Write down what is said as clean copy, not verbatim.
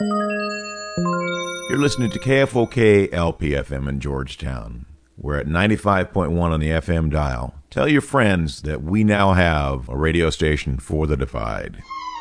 You're listening to KFOK LPFM in Georgetown. We're at 95.1 on the FM dial. Tell your friends that we now have a radio station for the Divide.